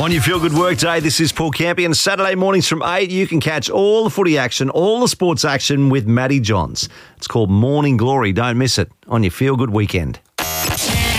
On your Feel Good Workday, this is Paul Campion. Saturday mornings from 8, you can catch all the footy action, all the sports action with Matty Johns. It's called Morning Glory. Don't miss it on your Feel Good weekend.